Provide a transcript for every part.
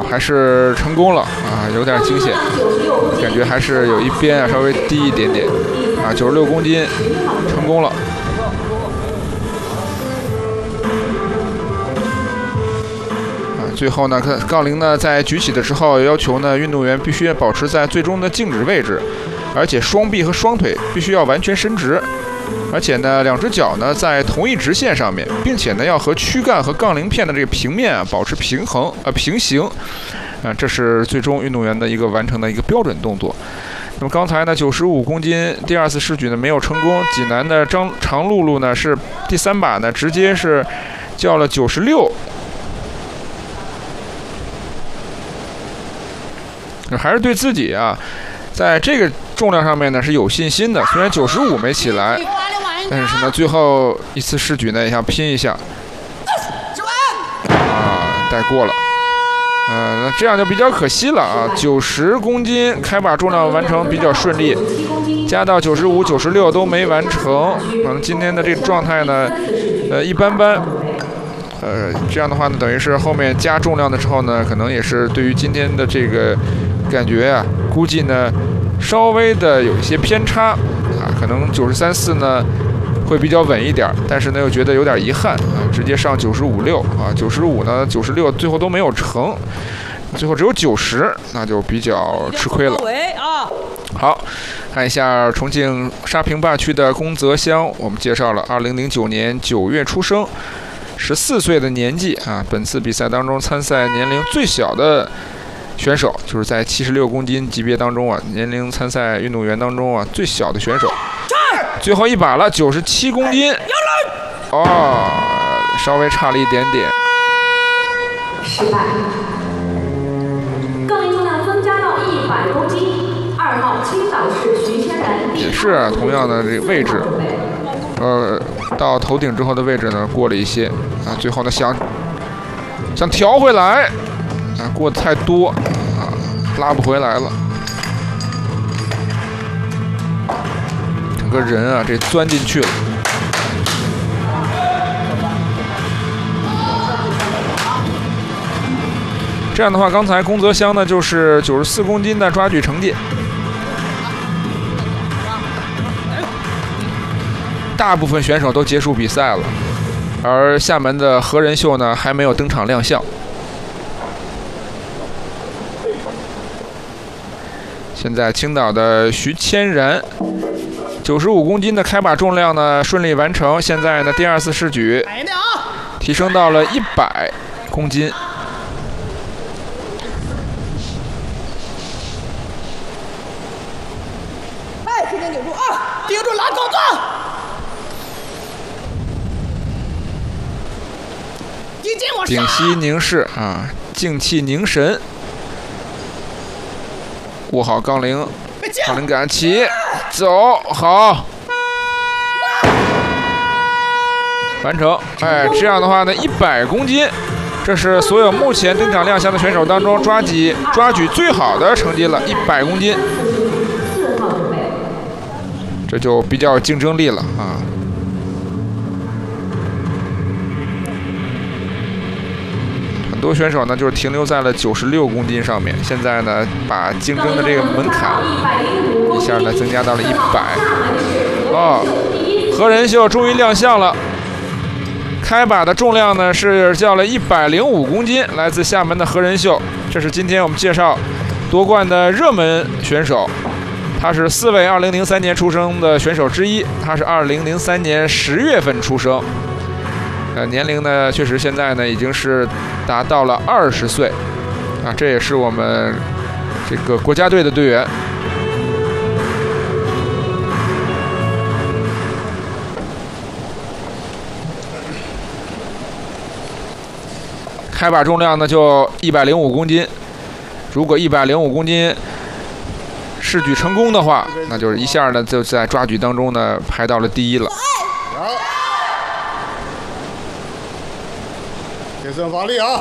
哦，还是成功了啊，有点惊险，感觉还是有一边啊稍微低一点点啊，96公斤成功了。最后呢，杠铃呢在举起的时候，要求呢运动员必须要保持在最终的静止位置，而且双臂和双腿必须要完全伸直，而且呢两只脚呢在同一直线上面，并且呢要和躯干和杠铃片的这个平面啊保持平行，这是最终运动员的一个完成的一个标准动作。那么刚才呢95公斤第2次试举呢没有成功，济南的常露露呢是第3把呢直接是叫了96。还是对自己啊，在这个重量上面呢是有信心的。虽然95没起来，但是呢最后一次试举呢也想拼一下，带过了。那这样就比较可惜了啊。90公斤开把重量完成比较顺利，加到95、96都没完成。今天的这个状态呢，一般般。这样的话呢，等于是后面加重量的时候呢，可能也是对于今天的这个感觉啊，估计呢稍微的有一些偏差啊，可能93、4呢会比较稳一点，但是呢又觉得有点遗憾啊，直接上95.6啊，95呢96最后都没有成，最后只有90，那就比较吃亏了。好，看一下重庆沙坪坝区的龚泽湘，我们介绍了2009年9月出生。14岁的年纪啊，本次比赛当中参赛年龄最小的选手，就是在76公斤级别当中啊，年龄参赛运动员当中啊最小的选手。最后一把了，97公斤，稍微差了一点点。 失败。杠铃重量增加到100公斤。2号青岛市徐千然。 也是同样的这个位置。到头顶之后的位置呢过了一些啊，最后呢想调回来啊，过得太多啊，拉不回来了，整个人啊这钻进去了。这样的话，刚才龚泽湘呢就是94公斤的抓举成绩。大部分选手都结束比赛了，而厦门的何仁秀呢还没有登场亮相。现在青岛的徐千然95公斤的开把重量呢顺利完成，现在呢第2次试举提升到了100公斤。 轻点顶住啊，顶住拉钩子。 屏息凝视啊，静气凝神，握好杠铃，杠铃杆起，走，好，完成。这样的话呢，100公斤，这是所有目前登场亮相的选手当中抓举最好的成绩了，100公斤，这就比较有竞争力了啊。很多选手呢就是停留在了96公斤上面，现在呢把竞争的这个门槛一下呢增加到了100。何仁秀终于亮相了，开把的重量呢是叫了105公斤，来自厦门的何仁秀，这是今天我们介绍夺冠的热门选手，他是4位2003年出生的选手之一，他是2003年10月份出生。年龄呢，确实现在呢已经是达到了20岁，啊，这也是我们这个国家队的队员。开把重量呢就105公斤，如果105公斤试举成功的话，那就是一下呢就在抓举当中呢排到了第1了。 铁身发力啊！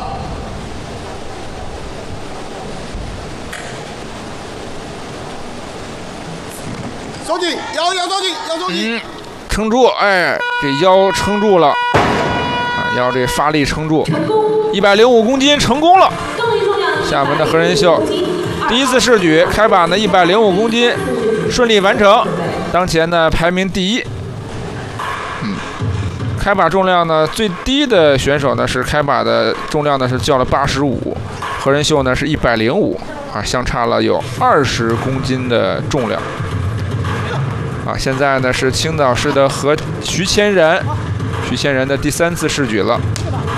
收紧，腰收紧，腰收紧。 撑住，这腰撑住了，腰这发力撑住，105公斤成功了。 厦门的何仁秀第一次试举开把呢105公斤，顺利完成，当前呢排名第一。开把重量呢最低的选手呢是开把的重量呢是较了85，何仁秀呢是105啊，相差了有20公斤的重量。现在呢是青岛市的徐谦然的第3次试举了。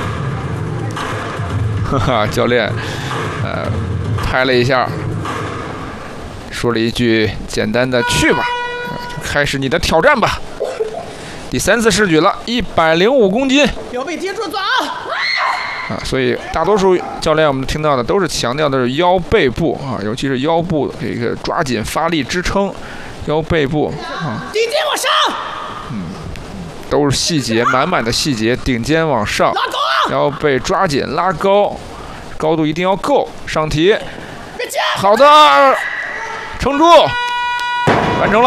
教练拍了一下，说了一句简单的去吧，开始你的挑战吧。第3次试举了105公斤， 腰背贴住抓所以大多数教练我们听到的都是强调的是腰背部尤其是腰部这个抓紧发力支撑腰背部顶肩往上， 都是细节满满的细节，顶肩往上， 拉高腰背抓紧拉高，高度一定要够，上提， 别接， 好的，撑住，完成了。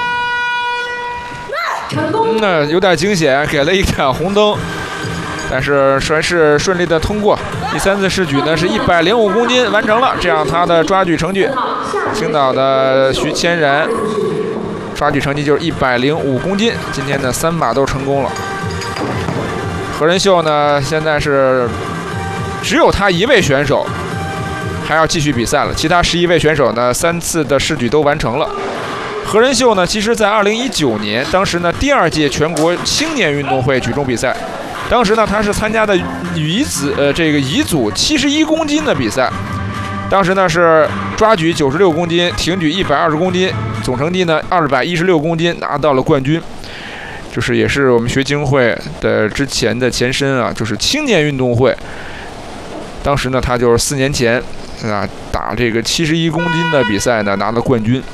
有点惊险，给了一盏红灯，但是还是顺利的通过。第3次试举呢是105公斤完成了，这样他的抓举成绩，青岛的徐谦然抓举成绩就是105公斤，今天的3把都成功了。何仁秀呢现在是只有他1位选手还要继续比赛了，其他11位选手呢3次的试举都完成了。何仁秀呢，其实在2019年，当时呢第2届全国青年运动会举重比赛，当时呢他是参加的乙组71公斤的比赛，当时呢是抓举96公斤，挺举120公斤，总成绩呢216公斤，拿到了冠军。就是也是我们学青会的之前的前身就是青年运动会。当时呢他就是4年前打这个71公斤的比赛呢拿了冠军。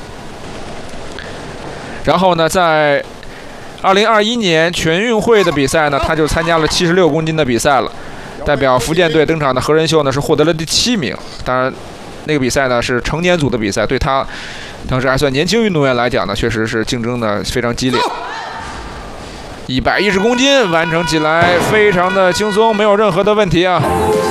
然后呢，在2021年全运会的比赛呢，他就参加了76公斤的比赛了。代表福建队登场的何仁秀呢，是获得了第7名。当然，那个比赛呢是成年组的比赛，对他当时还算年轻运动员来讲呢，确实是竞争的非常激烈。110公斤完成起来非常的轻松，没有任何的问题